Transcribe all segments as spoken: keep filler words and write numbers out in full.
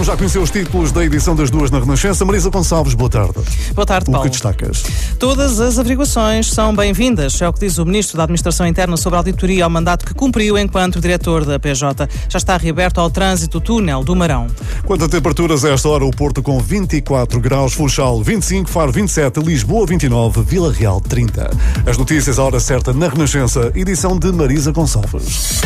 Vamos já conhecer os títulos da edição das duas na Renascença. Marisa Gonçalves, boa tarde. Boa tarde, Paulo. O que destacas? Todas as averiguações são bem-vindas, é o que diz o Ministro da Administração Interna sobre a auditoria ao mandato que cumpriu enquanto diretor da P J. Já está reaberto ao trânsito o túnel do Marão. Quanto a temperaturas, a esta hora o Porto com vinte e quatro graus, Funchal vinte e cinco, Faro vinte e sete, Lisboa vinte e nove, Vila Real trinta. As notícias à hora certa na Renascença, edição de Marisa Gonçalves.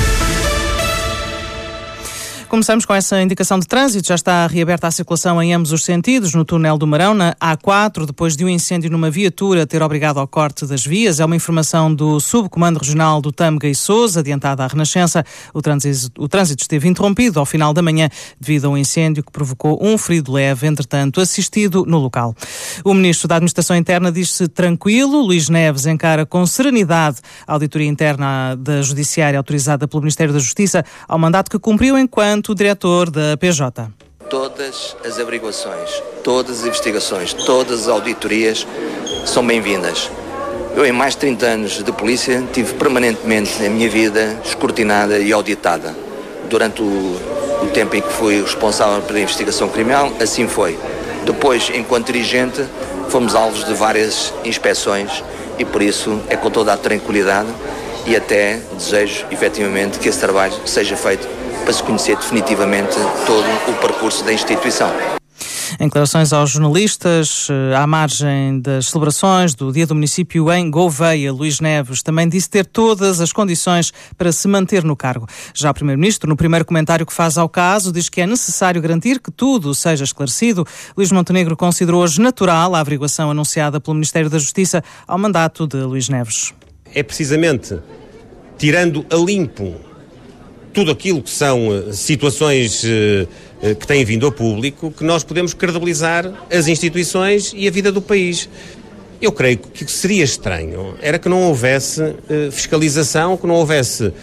Começamos com essa indicação de trânsito. Já está reaberta a circulação em ambos os sentidos no túnel do Marão, na A quatro, depois de um incêndio numa viatura ter obrigado ao corte das vias. É uma informação do Subcomando Regional do Tâmega e Sousa, adiantada à Renascença. O trânsito, o trânsito esteve interrompido ao final da manhã devido a um incêndio que provocou um ferido leve, entretanto assistido no local. O Ministro da Administração Interna diz-se tranquilo. Luís Neves encara com serenidade a auditoria interna da Judiciária autorizada pelo Ministério da Justiça ao mandato que cumpriu enquanto o diretor da P J. Todas as averiguações, todas as investigações, todas as auditorias são bem-vindas. Eu, em mais de trinta anos de polícia, tive permanentemente a minha vida escrutinada e auditada. Durante o, o tempo em que fui responsável pela investigação criminal, assim foi. Depois, enquanto dirigente, fomos alvos de várias inspeções e, por isso, é com toda a tranquilidade e até desejo, efetivamente, que esse trabalho seja feito para se conhecer definitivamente todo o percurso da instituição. Em declarações aos jornalistas, à margem das celebrações do Dia do Município em Gouveia, Luís Neves também disse ter todas as condições para se manter no cargo. Já o Primeiro-Ministro, no primeiro comentário que faz ao caso, diz que é necessário garantir que tudo seja esclarecido. Luís Montenegro considerou hoje natural a averiguação anunciada pelo Ministério da Justiça ao mandato de Luís Neves. É precisamente tirando a limpo tudo aquilo que são situações uh, que têm vindo ao público, que nós podemos credibilizar as instituições e a vida do país. Eu creio que o que seria estranho era que não houvesse uh, fiscalização, que não houvesse uh, uh,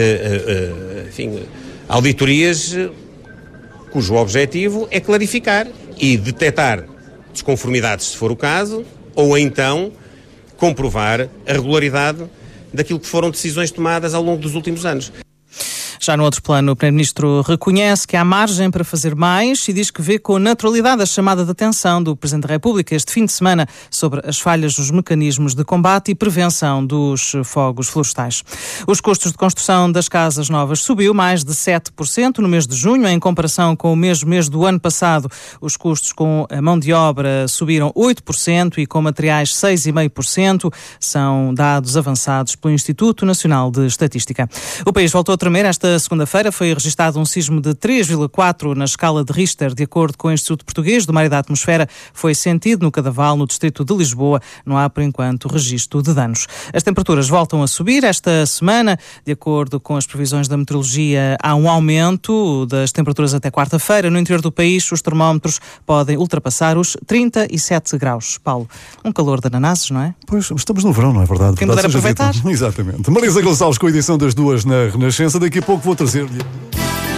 uh, enfim, auditorias cujo objetivo é clarificar e detectar desconformidades, se for o caso, ou então comprovar a regularidade daquilo que foram decisões tomadas ao longo dos últimos anos. Já no outro plano, o Primeiro-Ministro reconhece que há margem para fazer mais e diz que vê com naturalidade a chamada de atenção do Presidente da República este fim de semana sobre as falhas nos mecanismos de combate e prevenção dos fogos florestais. Os custos de construção das casas novas subiu mais de sete por cento no mês de junho, em comparação com o mesmo mês do ano passado. Os custos com a mão de obra subiram oito por cento e com materiais seis vírgula cinco por cento. São dados avançados pelo Instituto Nacional de Estatística. O país voltou a tremer esta segunda-feira. Foi registado um sismo de três vírgula quatro na escala de Richter. De acordo com o Instituto Português do Mar e da Atmosfera, foi sentido no Cadaval, no distrito de Lisboa. Não há, por enquanto, registro de danos. As temperaturas voltam a subir esta semana. De acordo com as previsões da meteorologia, há um aumento das temperaturas até quarta-feira. No interior do país, os termómetros podem ultrapassar os trinta e sete graus. Paulo, um calor de ananases, não é? Pois, estamos no verão, não é verdade? Quem puder aproveitar. Exatamente. Marisa Gonçalves com a edição das duas na Renascença. Daqui a pouco vou trazer-lhe